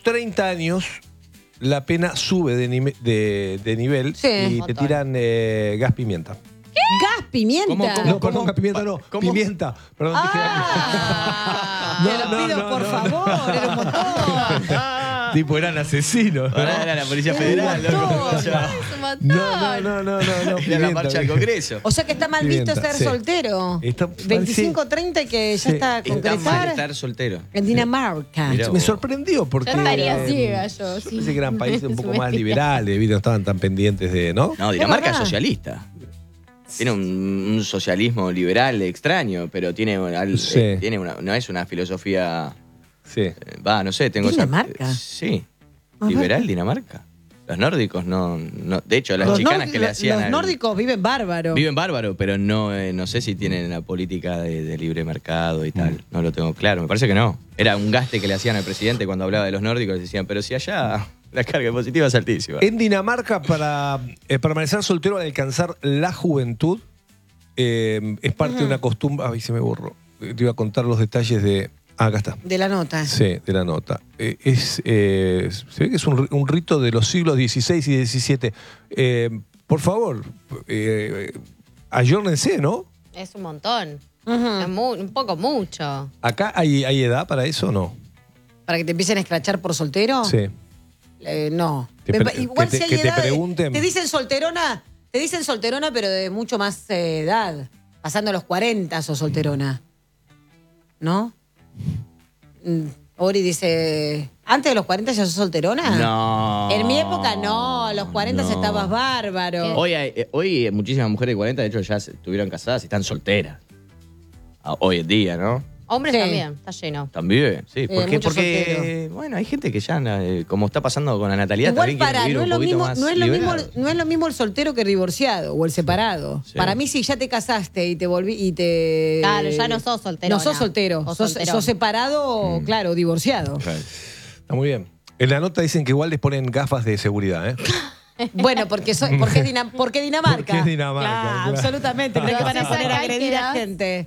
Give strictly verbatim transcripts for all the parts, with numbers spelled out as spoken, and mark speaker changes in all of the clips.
Speaker 1: treinta años, la pena sube de, nime- de, de nivel
Speaker 2: Sí.
Speaker 1: y
Speaker 3: Un
Speaker 1: te
Speaker 3: montón.
Speaker 1: tiran eh, gas pimienta.
Speaker 2: Gas pimienta.
Speaker 4: ¿Cómo, cómo?
Speaker 1: No, perdón, gas pimienta no.
Speaker 4: ¿Cómo?
Speaker 1: Pimienta. Perdón, dije gas
Speaker 2: Ah,
Speaker 1: No,
Speaker 2: te lo
Speaker 1: no,
Speaker 2: pido
Speaker 1: no,
Speaker 2: por
Speaker 1: no,
Speaker 2: favor, era un montón.
Speaker 1: Tipo, eran asesinos. ¿no?
Speaker 4: Ahora era la Policía
Speaker 2: Es
Speaker 4: Federal,
Speaker 2: un
Speaker 4: loco.
Speaker 2: montón.
Speaker 4: O sea,
Speaker 3: Es un montón.
Speaker 1: No, no, no, no, no, no.
Speaker 4: Era la
Speaker 1: pimienta,
Speaker 4: marcha del
Speaker 1: dije.
Speaker 4: Congreso.
Speaker 2: O sea que está mal
Speaker 1: Pimienta,
Speaker 2: visto ser
Speaker 1: sí.
Speaker 2: soltero.
Speaker 1: Está-
Speaker 2: veinticinco, treinta y que ya
Speaker 1: Sí.
Speaker 2: está a
Speaker 4: Está mal
Speaker 2: concretar
Speaker 4: estar soltero.
Speaker 2: en Dinamarca.
Speaker 4: Mirá.
Speaker 1: Me sorprendió porque...
Speaker 3: Yo estaría
Speaker 1: eh,
Speaker 3: ciega yo. Sí.
Speaker 1: Pensé que eran países un poco
Speaker 3: Es
Speaker 1: más
Speaker 3: mentira.
Speaker 1: liberales, ¿viste? No estaban tan pendientes de, ¿no?
Speaker 4: No, Dinamarca
Speaker 2: verdad.
Speaker 4: es socialista. Tiene un, un socialismo liberal extraño, pero tiene, al-
Speaker 1: Sí.
Speaker 4: eh, tiene una, no es una filosofía.
Speaker 1: Sí.
Speaker 4: eh, Va, no sé, tengo
Speaker 2: ¿Dinamarca?
Speaker 4: esa. Sí.
Speaker 2: A ver.
Speaker 4: ¿Liberal Dinamarca? Los nórdicos no. no de hecho, las
Speaker 2: Los,
Speaker 4: chicanas
Speaker 2: nórdi-
Speaker 4: que le hacían.
Speaker 2: los
Speaker 4: al-
Speaker 2: nórdicos viven bárbaro.
Speaker 4: Viven bárbaro, pero no, eh, no sé si tienen la política de, de libre mercado y tal. No lo tengo claro. Me parece que no. Era un gaste que le hacían al presidente cuando hablaba de los nórdicos. Decían, pero si allá la carga positiva es altísima.
Speaker 1: En Dinamarca, para eh, permanecer soltero al alcanzar la juventud, eh, es parte de una costumbre. Ay, se me borró. Eh, Te iba a contar los detalles de. Ah, acá está.
Speaker 2: De la nota.
Speaker 1: Sí, de la nota. Eh, es, eh, se ve que es un, ri- un rito de los siglos dieciséis y diecisiete. Eh, por favor, eh, ayórnense, ¿no?
Speaker 3: Es un montón.
Speaker 2: Ujú.
Speaker 3: Es mu- un poco mucho.
Speaker 1: ¿Acá hay, hay edad para eso o no?
Speaker 2: Para que te empiecen a escrachar por soltero.
Speaker 1: Sí.
Speaker 2: Eh, no.
Speaker 1: Te
Speaker 2: Me
Speaker 1: pre-
Speaker 2: pa- Igual
Speaker 1: que te-
Speaker 2: si hay
Speaker 1: que te
Speaker 2: edad,
Speaker 1: pregunten.
Speaker 2: Te dicen solterona, te dicen solterona, pero de mucho más eh, edad. Pasando los cuarenta sos solterona. ¿No? Mm, Ori dice, ¿antes de los cuarenta ya sos solterona?
Speaker 4: No.
Speaker 2: En mi época no, a los cuarenta
Speaker 4: No.
Speaker 2: estabas bárbaro.
Speaker 4: Hoy, hay, eh, hoy muchísimas mujeres de cuarenta, de hecho, ya se- estuvieron casadas y están solteras. Ah, Hoy en día, ¿no?
Speaker 3: Hombres
Speaker 2: Sí.
Speaker 3: también, está lleno.
Speaker 4: También, sí. ¿Por qué?
Speaker 2: muchos
Speaker 4: Porque,
Speaker 2: solteros.
Speaker 4: bueno, hay gente que ya, eh, como está pasando con la natalidad,
Speaker 2: Igual
Speaker 4: también quiere
Speaker 2: para,
Speaker 4: vivir
Speaker 2: no
Speaker 4: un
Speaker 2: es, lo
Speaker 4: poquito
Speaker 2: mismo,
Speaker 4: más
Speaker 2: no, es lo mismo,
Speaker 4: liberado.
Speaker 2: no es lo mismo el soltero que el divorciado o el separado.
Speaker 4: Sí.
Speaker 2: Para mí, si ya te casaste y te volví y te.
Speaker 3: Claro, ya no sos solterona.
Speaker 2: No sos soltero.
Speaker 3: O
Speaker 2: Sos,
Speaker 3: solterón.
Speaker 2: sos separado,
Speaker 4: Mm.
Speaker 2: claro, divorciado.
Speaker 4: Claro.
Speaker 1: Está muy bien. En la nota dicen que igual les ponen gafas de seguridad, ¿eh?
Speaker 2: Bueno, porque, soy, porque, es, Dinam- porque es Dinamarca.
Speaker 1: Porque es Dinamarca,
Speaker 2: Claro,
Speaker 1: claro.
Speaker 2: absolutamente. ¿Crees que van a
Speaker 3: Entonces,
Speaker 2: poner a
Speaker 3: acá
Speaker 2: agredir a
Speaker 3: quedás.
Speaker 2: gente?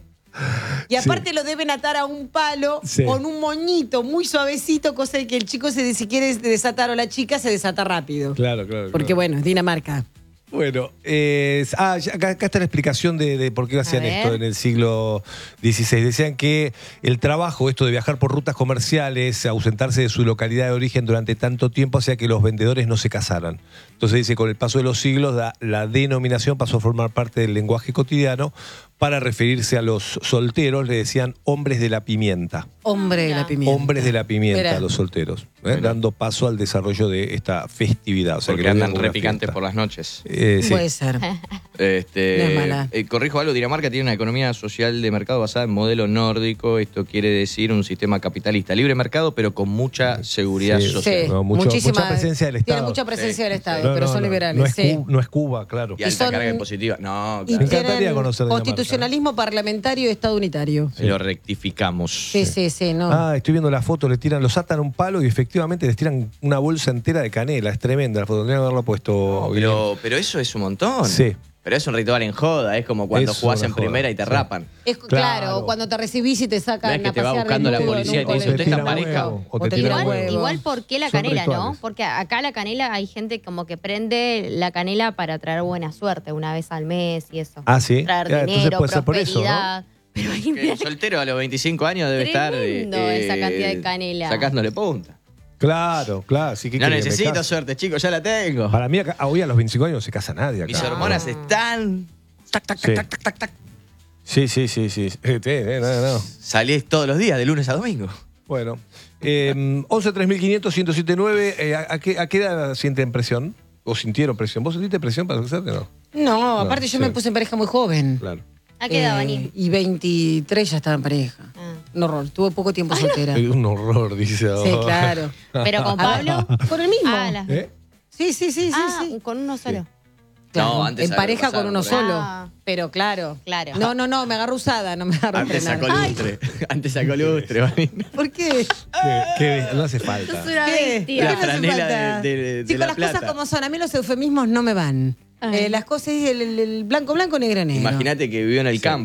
Speaker 2: Y aparte lo deben atar a un palo
Speaker 1: Sí.
Speaker 2: con un moñito muy suavecito, cosa de que el chico, se, si quiere desatar o la chica, se desata rápido.
Speaker 1: Claro, claro.
Speaker 2: Porque
Speaker 1: claro.
Speaker 2: bueno, es Dinamarca.
Speaker 1: Bueno, eh, ah, ya- acá, acá está la explicación de, de por qué hacían
Speaker 3: ver.
Speaker 1: esto en el siglo dieciséis. Decían que el trabajo, esto de viajar por rutas comerciales, ausentarse de su localidad de origen durante tanto tiempo, hacía que los vendedores no se casaran. Entonces dice, con el paso de los siglos, la, la denominación pasó a formar parte del lenguaje cotidiano. Para referirse a los solteros, le decían hombres de la pimienta.
Speaker 2: Hombre de la pimienta.
Speaker 1: Hombres de la pimienta,
Speaker 2: Mirá.
Speaker 1: los solteros. ¿eh?
Speaker 4: Bueno.
Speaker 1: Dando paso al desarrollo de esta festividad. O sea,
Speaker 4: Porque
Speaker 1: que lo
Speaker 4: andan
Speaker 1: veían como una
Speaker 4: repicantes
Speaker 1: fiesta.
Speaker 4: por las noches.
Speaker 1: Eh, sí.
Speaker 2: Puede ser.
Speaker 4: Este,
Speaker 2: No es mala.
Speaker 4: eh, corrijo algo, Dinamarca tiene una economía social de mercado basada en modelo nórdico. Esto quiere decir un sistema capitalista. Libre mercado, pero con mucha seguridad
Speaker 1: Sí.
Speaker 4: social.
Speaker 2: Sí,
Speaker 1: No, mucho-
Speaker 2: muchísima-
Speaker 1: mucha presencia del
Speaker 2: Tiene
Speaker 1: Estado.
Speaker 2: mucha presencia
Speaker 4: Sí.
Speaker 2: del Estado,
Speaker 1: No,
Speaker 2: pero
Speaker 1: no,
Speaker 2: son
Speaker 1: no,
Speaker 2: liberales.
Speaker 1: No es,
Speaker 2: sí.
Speaker 1: Cu- no es Cuba, claro.
Speaker 4: Y alta
Speaker 2: son-
Speaker 4: carga impositiva. No,
Speaker 2: Y
Speaker 1: Me
Speaker 4: claro.
Speaker 1: encantaría
Speaker 2: tienen
Speaker 1: conocer Dinamarca.
Speaker 2: constitucionalismo parlamentario y estado unitario.
Speaker 4: Lo rectificamos.
Speaker 2: Sí, sí, sí, no.
Speaker 1: Ah, estoy viendo la foto, le tiran, los atan a un palo y efectivamente les tiran una bolsa entera de canela. Es tremenda la foto, tendría que haberla puesto. bien.
Speaker 4: Pero, pero eso es un montón.
Speaker 1: Sí.
Speaker 4: Pero es un ritual en joda. Es como cuando
Speaker 1: Es
Speaker 4: jugás
Speaker 1: una
Speaker 4: en
Speaker 1: joda,
Speaker 4: primera y te
Speaker 1: sí.
Speaker 4: rapan.
Speaker 2: Es,
Speaker 1: Claro.
Speaker 2: claro, cuando te recibís y te sacan
Speaker 4: No es que
Speaker 2: a
Speaker 4: te va
Speaker 2: pasear
Speaker 4: buscando la
Speaker 2: desnudo en
Speaker 4: policía
Speaker 2: un
Speaker 4: y te dice,
Speaker 2: colegio.
Speaker 4: ¿usted está en
Speaker 1: tiran
Speaker 4: pareja?
Speaker 1: huevo, o
Speaker 2: O
Speaker 1: te
Speaker 2: te
Speaker 1: tiran
Speaker 2: tiran
Speaker 3: Igual,
Speaker 2: huevo.
Speaker 3: igual, ¿por qué la
Speaker 1: Son
Speaker 3: canela, no?
Speaker 1: rituales.
Speaker 3: Porque acá la canela hay gente como que prende la canela para traer buena suerte una vez al mes y eso.
Speaker 1: Ah, sí.
Speaker 3: Traer
Speaker 1: Ah, entonces
Speaker 3: dinero,
Speaker 1: puede ser por eso, ¿no?
Speaker 3: prosperidad. Pero hay
Speaker 4: Que el soltero a los veinticinco años debe
Speaker 3: Tremendo
Speaker 4: estar.
Speaker 3: esa cantidad de canela.
Speaker 4: Sacándole punta.
Speaker 1: Claro, claro. Sí, ¿qué
Speaker 4: No
Speaker 1: querés, me
Speaker 4: necesito
Speaker 1: caso?
Speaker 4: suerte, chicos, ya la tengo.
Speaker 1: Para mí, acá, hoy a los veinticinco años no se casa nadie acá.
Speaker 4: Mis hormonas están. Tac, tac,
Speaker 1: Sí.
Speaker 4: tac, tac, tac, tac.
Speaker 1: Sí, sí, sí, sí. Eh, sí, eh, no, no.
Speaker 4: Salís todos los días, de lunes a domingo.
Speaker 1: Bueno. Eh, once tres mil quinientos, ciento siete nueve. Eh, ¿a, a qué, ¿A qué edad sienten presión? ¿O sintieron presión? ¿Vos sentiste presión para casarte o no?
Speaker 2: No, aparte yo
Speaker 1: sí.
Speaker 2: me puse en pareja muy joven.
Speaker 1: Claro.
Speaker 3: ¿A qué edad,
Speaker 2: Eh,
Speaker 3: Vani?
Speaker 2: Y veintitrés ya estaba en pareja.
Speaker 3: Ah.
Speaker 2: Un horror. Tuve poco tiempo soltera.
Speaker 1: Es un horror, dice
Speaker 2: Sí,
Speaker 1: ahora.
Speaker 2: claro.
Speaker 3: ¿Pero con
Speaker 2: A ver,
Speaker 3: Pablo?
Speaker 2: Con el mismo.
Speaker 3: Ah, las-
Speaker 1: ¿Eh?
Speaker 2: Sí, sí, sí, sí,
Speaker 3: Ah,
Speaker 2: sí.
Speaker 3: con uno solo.
Speaker 2: Claro,
Speaker 4: No, antes
Speaker 2: en
Speaker 4: algo
Speaker 2: pareja
Speaker 4: pasaba
Speaker 2: con uno
Speaker 4: por ahí.
Speaker 2: solo.
Speaker 3: Ah.
Speaker 2: Pero claro.
Speaker 3: Claro.
Speaker 2: No, no, no, me agarró usada, no me agarró
Speaker 4: Antes sacó
Speaker 2: entrenada. Ay,
Speaker 4: lustre. Antes sacó lustre, Vanina.
Speaker 2: ¿por qué?
Speaker 1: Que, que no hace falta.
Speaker 3: Sos una
Speaker 2: ¿Qué?
Speaker 3: bestia.
Speaker 4: La
Speaker 2: ¿Qué me hace
Speaker 4: franela
Speaker 2: falta?
Speaker 4: de- de- de
Speaker 2: Chicos,
Speaker 4: La
Speaker 2: las
Speaker 4: Plata.
Speaker 2: cosas como son. A mí los eufemismos no me van.
Speaker 3: Ay.
Speaker 2: Eh, las cosas, el, el- el blanco, blanco, negro, negro.
Speaker 4: Imagínate que vivió en el campo.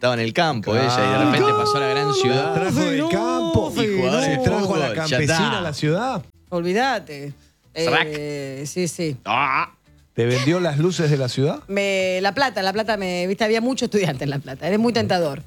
Speaker 4: Estaba en el campo
Speaker 1: Claro.
Speaker 4: ella y de repente pasó a la gran
Speaker 1: La
Speaker 4: ciudad.
Speaker 1: trajo del campo
Speaker 4: Y jugadores
Speaker 1: se
Speaker 4: de
Speaker 1: trajo a la
Speaker 4: fútbol, ya
Speaker 1: campesina
Speaker 4: está.
Speaker 1: a la ciudad.
Speaker 2: Olvídate.
Speaker 4: Frac.
Speaker 2: Eh, sí, sí.
Speaker 4: Ah.
Speaker 1: ¿Te vendió las luces de la ciudad?
Speaker 2: Me, la Plata, La Plata, me, viste, había mucho estudiante en La Plata. Eres muy tentador.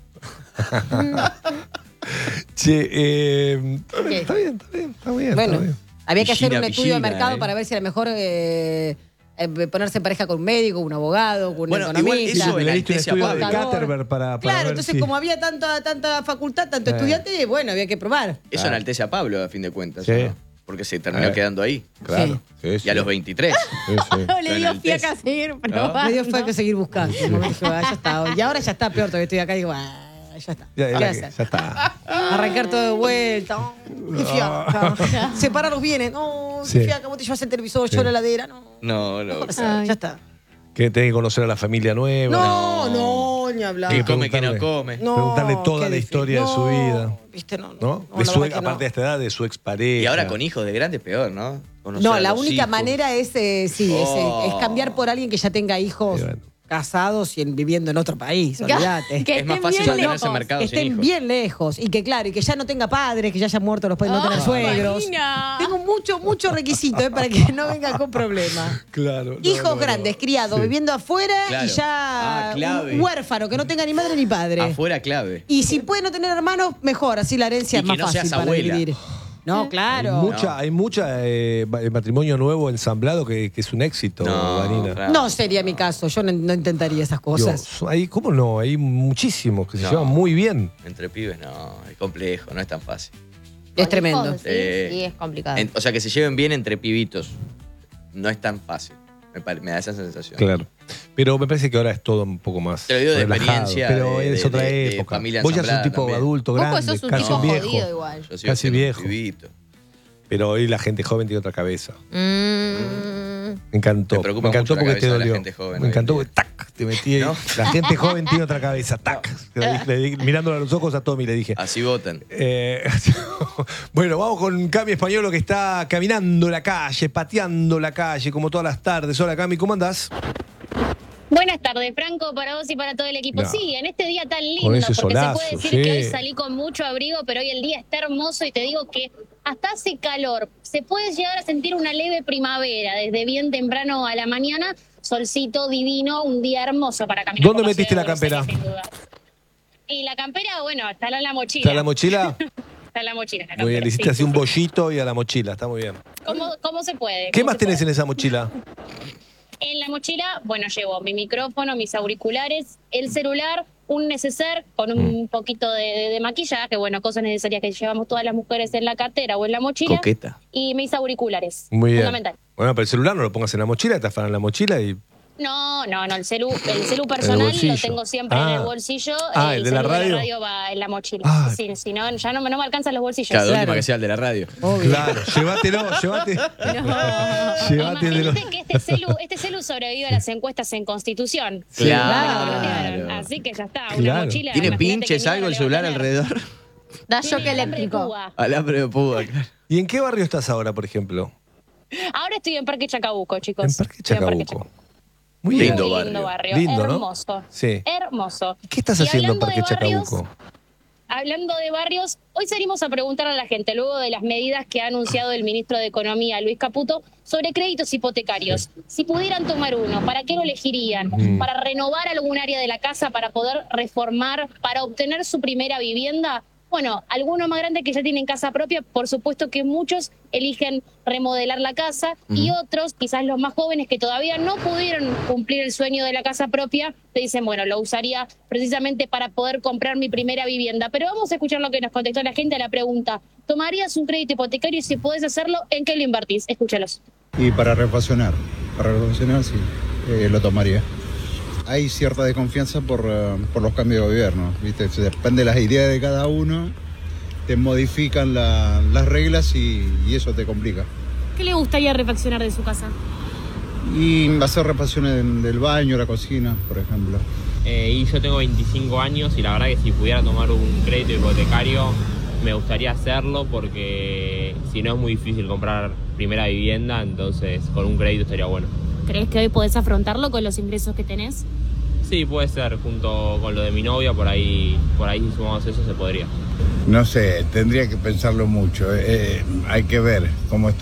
Speaker 1: Che, eh,
Speaker 2: ¿Qué?
Speaker 1: está bien, está bien, está bien.
Speaker 2: Bueno,
Speaker 1: está bien.
Speaker 2: había que hacer
Speaker 4: Piscina,
Speaker 2: un estudio de
Speaker 4: piscina,
Speaker 2: mercado
Speaker 4: eh.
Speaker 2: para ver si era mejor eh, eh, ponerse en pareja con un médico, un abogado, con un
Speaker 4: Bueno, igual
Speaker 2: economista.
Speaker 4: eso
Speaker 1: Le diste un
Speaker 4: enaltece a
Speaker 1: estudio de
Speaker 4: Pablo.
Speaker 1: Caterberg para, para
Speaker 2: Claro,
Speaker 1: ver
Speaker 2: entonces
Speaker 1: si-
Speaker 2: como había tanta, tanta facultad, tanto
Speaker 1: Eh.
Speaker 2: estudiante, bueno, había que probar.
Speaker 4: Eso enaltece a Pablo, a fin de cuentas.
Speaker 1: Sí.
Speaker 4: ¿no? Porque se terminó
Speaker 1: Eh.
Speaker 4: quedando ahí.
Speaker 1: Claro. Sí, sí.
Speaker 4: Y a los veintitrés.
Speaker 1: Sí, sí.
Speaker 3: No le
Speaker 4: Lo
Speaker 3: dio
Speaker 4: enaltece.
Speaker 3: fiaca a seguir
Speaker 4: ¿No?
Speaker 3: probando.
Speaker 2: Me dio fue que seguir buscando. En un momento dije, "Ah, ya está. Y ahora ya está peor, todavía estoy acá y digo, "Ah, ya está.
Speaker 1: Ya,
Speaker 2: ¿Qué
Speaker 1: ya,
Speaker 2: hacer?
Speaker 1: ya está.
Speaker 2: Arrancar todo de vuelta. Oh, qué fiaca. Separar los bienes. No, qué
Speaker 1: Sí.
Speaker 2: fiaca, vos te llevas el televisor,
Speaker 1: Sí.
Speaker 2: yo la heladera. No,
Speaker 4: No, no.
Speaker 2: no pasa,
Speaker 3: Ay.
Speaker 2: ya está.
Speaker 1: Que tenés que conocer a la familia nueva.
Speaker 2: No, no, ni hablar.
Speaker 4: Que
Speaker 1: Sí,
Speaker 4: come, que no
Speaker 1: preguntarle.
Speaker 4: come.
Speaker 2: No,
Speaker 1: Preguntarle toda
Speaker 2: qué
Speaker 1: la
Speaker 2: difícil.
Speaker 1: historia de su
Speaker 2: No,
Speaker 1: vida.
Speaker 2: Viste, no.
Speaker 1: ¿No?
Speaker 2: no,
Speaker 1: De
Speaker 2: la
Speaker 1: su,
Speaker 2: verdad que
Speaker 1: aparte de
Speaker 2: no.
Speaker 1: esta edad, de su expareja.
Speaker 4: Y ahora con hijos de grande peor, ¿no? Conocer
Speaker 2: No,
Speaker 4: a
Speaker 2: la
Speaker 4: los
Speaker 2: única
Speaker 4: hijos.
Speaker 2: manera es, eh, sí, es, eh,
Speaker 4: Oh.
Speaker 2: es cambiar por alguien que ya tenga hijos
Speaker 1: Y bueno.
Speaker 2: casados y en- viviendo en otro país, olvídate.
Speaker 3: Que
Speaker 4: Es más
Speaker 3: estén
Speaker 4: fácil
Speaker 3: bien
Speaker 4: mantenerse
Speaker 3: lejos.
Speaker 4: en mercado
Speaker 2: Que
Speaker 4: sin
Speaker 2: estén
Speaker 4: hijos.
Speaker 2: bien lejos y que claro, y que ya no tenga padres, que ya hayan muerto los padres, no tener
Speaker 3: Oh,
Speaker 2: suegros.
Speaker 3: imagina.
Speaker 2: Tengo mucho, mucho requisito eh, para que no vengan con problemas.
Speaker 1: Claro. no,
Speaker 2: Hijos
Speaker 1: no, no.
Speaker 2: grandes, criados,
Speaker 1: Sí.
Speaker 2: viviendo afuera
Speaker 4: Claro.
Speaker 2: y ya
Speaker 4: Ah, clave.
Speaker 2: un huérfano, que no tenga ni madre ni padre.
Speaker 4: Afuera clave.
Speaker 2: Y si puede no tener hermanos, mejor, así la herencia
Speaker 4: Y
Speaker 2: es
Speaker 4: que
Speaker 2: más
Speaker 4: no
Speaker 2: fácil
Speaker 4: seas
Speaker 2: para
Speaker 4: abuela.
Speaker 2: dividir. No, claro.
Speaker 1: Hay mucha, hay mucha eh, ma- matrimonio nuevo ensamblado que, que es un éxito,
Speaker 4: No,
Speaker 1: Vanina.
Speaker 4: claro.
Speaker 2: No sería mi caso, yo no, no intentaría esas cosas.
Speaker 1: Dios, hay, ¿cómo no? Hay muchísimos que se
Speaker 4: No.
Speaker 1: llevan muy bien.
Speaker 4: Entre pibes no, es complejo, no es tan fácil.
Speaker 2: Es
Speaker 3: Con
Speaker 2: tremendo.
Speaker 3: hijos, Sí,
Speaker 4: Eh,
Speaker 3: sí, es complicado.
Speaker 4: En- o sea, que se lleven bien entre pibitos no es tan fácil. Me, pare- me da esa sensación.
Speaker 1: Claro. Pero me parece que ahora es todo un poco más
Speaker 4: Te lo digo de
Speaker 1: relajado.
Speaker 4: experiencia
Speaker 1: Pero
Speaker 4: de-
Speaker 1: es
Speaker 4: de-
Speaker 1: otra
Speaker 4: de- de
Speaker 1: época.
Speaker 4: familia
Speaker 1: Vos ya sos un
Speaker 4: ensamblada
Speaker 1: tipo
Speaker 4: también.
Speaker 1: adulto,
Speaker 3: Vos
Speaker 1: grande,
Speaker 3: sos un
Speaker 1: casi
Speaker 3: tipo
Speaker 1: un viejo.
Speaker 3: jodido igual.
Speaker 4: Yo sigo
Speaker 1: Casi
Speaker 4: siendo un
Speaker 1: viejo.
Speaker 4: pibito.
Speaker 1: Pero hoy la gente joven tiene otra cabeza.
Speaker 3: Mm.
Speaker 1: Me encantó.
Speaker 4: Me preocupa
Speaker 1: encantó
Speaker 4: mucho la
Speaker 1: porque te
Speaker 4: cabeza de la
Speaker 1: dolió.
Speaker 4: gente joven
Speaker 1: Me
Speaker 4: hoy
Speaker 1: encantó
Speaker 4: en
Speaker 1: porque
Speaker 4: día.
Speaker 1: tac, te metí.
Speaker 4: ¿No?
Speaker 1: La gente joven tiene otra cabeza, tac. Te lo dije- le dije- mirándole a los ojos a Tommy le dije.
Speaker 4: Así votan.
Speaker 1: Eh, bueno, vamos con Cami Españolo que está caminando la calle, pateando la calle, como todas las tardes. Hola Cami, ¿cómo andás?
Speaker 5: Buenas tardes, Franco, para vos y para todo el equipo.
Speaker 1: No.
Speaker 5: Sí, en este día tan lindo,
Speaker 1: Con ese
Speaker 5: porque
Speaker 1: solazo,
Speaker 5: se puede decir
Speaker 1: sí.
Speaker 5: que hoy salí con mucho abrigo, pero hoy el día está hermoso y te digo que hasta hace calor. Se puede llegar a sentir una leve primavera desde bien temprano a la mañana. Solcito divino, un día hermoso para caminar.
Speaker 1: ¿Dónde
Speaker 5: por
Speaker 1: metiste
Speaker 5: ciudad
Speaker 1: la
Speaker 5: de Buenos
Speaker 1: campera?
Speaker 5: Aires, sin duda. Y la campera, bueno, está en la mochila.
Speaker 1: ¿Está en la mochila?
Speaker 5: Está en la mochila. La
Speaker 1: Muy bien,
Speaker 5: campera,
Speaker 1: le hiciste
Speaker 5: sí.
Speaker 1: así un bollito y a la mochila, está muy bien.
Speaker 5: ¿Cómo, cómo se puede?
Speaker 1: ¿Qué
Speaker 5: ¿Cómo
Speaker 1: más
Speaker 5: se
Speaker 1: tenés
Speaker 5: puede?
Speaker 1: en esa mochila?
Speaker 5: En la mochila, bueno, llevo mi micrófono, mis auriculares, el celular, un neceser con un poquito de, de- de maquillaje, bueno, cosas necesarias que llevamos todas las mujeres en la cartera o en la mochila.
Speaker 4: Coqueta.
Speaker 5: Y mis auriculares.
Speaker 1: Muy bien.
Speaker 5: Fundamental.
Speaker 1: Bueno, pero el celular no lo pongas en la mochila, te afanan la mochila y.
Speaker 5: No, no, no, el celu, el celu personal
Speaker 1: bolsillo.
Speaker 5: lo tengo siempre en
Speaker 1: Ah.
Speaker 5: el bolsillo.
Speaker 1: Ah, ¿el de la
Speaker 5: celu
Speaker 1: radio?
Speaker 5: va en la mochila.
Speaker 1: Ah.
Speaker 5: Sí, si no, ya no, me- no me alcanzan los bolsillos.
Speaker 4: Cada
Speaker 2: Claro.
Speaker 4: última que sea el de la radio.
Speaker 2: Obvio.
Speaker 1: Claro, llévatelo, llévate. Llévate el de los.
Speaker 5: Imagínate que este celu, este celu sobrevive a las encuestas en Constitución.
Speaker 4: Claro.
Speaker 5: Así que ya está, una
Speaker 1: Claro.
Speaker 5: mochila.
Speaker 4: ¿Tiene
Speaker 5: imagínate
Speaker 4: pinches
Speaker 5: qué
Speaker 4: algo el
Speaker 5: miedo le va a
Speaker 4: celular
Speaker 5: tener.
Speaker 4: alrededor?
Speaker 3: Da
Speaker 5: Tiene
Speaker 3: shock
Speaker 5: alambre de
Speaker 3: eléctrico.
Speaker 5: púa.
Speaker 4: Alambre de púa, claro.
Speaker 1: ¿Y en qué barrio estás ahora, por ejemplo?
Speaker 5: Ahora estoy en Parque Chacabuco, chicos.
Speaker 1: En Parque
Speaker 5: Estoy
Speaker 1: Chacabuco. Muy
Speaker 5: Muy
Speaker 1: bien.
Speaker 4: Lindo
Speaker 5: lindo
Speaker 4: barrio.
Speaker 5: barrio.
Speaker 1: Lindo, ¿no?
Speaker 5: Hermoso.
Speaker 1: Sí.
Speaker 5: Hermoso.
Speaker 1: ¿Qué estás
Speaker 5: Y
Speaker 1: haciendo en
Speaker 5: hablando
Speaker 1: Parque
Speaker 5: de barrios,
Speaker 1: Chacabuco?
Speaker 5: Hablando de barrios, hoy salimos a preguntar a la gente, luego de las medidas que ha anunciado el ministro de Economía, Luis Caputo, sobre créditos hipotecarios. Si pudieran tomar uno, ¿para qué lo elegirían?
Speaker 1: Mm.
Speaker 5: ¿Para renovar algún área de la casa, para poder reformar, para obtener su primera vivienda? Bueno, algunos más grandes que ya tienen casa propia, por supuesto que muchos eligen remodelar la casa y otros, quizás los más jóvenes que todavía no pudieron cumplir el sueño de la casa propia, te dicen, bueno, lo usaría precisamente para poder comprar mi primera vivienda. Pero vamos a escuchar lo que nos contestó la gente a la pregunta, ¿tomarías un crédito hipotecario y si podés hacerlo, en qué lo invertís? Escúchalos.
Speaker 6: Y para refaccionar, para refaccionar sí, eh, lo tomaría. Hay cierta desconfianza por, eh, por los cambios de gobierno, ¿viste? Se depende de las ideas de cada uno, te modifican la- las reglas y, y eso te complica.
Speaker 7: ¿Qué le gustaría refaccionar de su casa?
Speaker 6: Y hacer refacciones en- del baño, la cocina, por ejemplo.
Speaker 8: Eh, y yo tengo veinticinco años y la verdad que si pudiera tomar un crédito hipotecario me gustaría hacerlo porque si no es muy difícil comprar primera vivienda, entonces con un crédito estaría bueno.
Speaker 7: ¿Crees que hoy podés afrontarlo con los ingresos que tenés?
Speaker 8: Sí, puede ser, junto con lo de mi novia, por ahí, por ahí si sumamos eso se podría.
Speaker 9: No sé, tendría que pensarlo mucho. Eh, hay que ver cómo está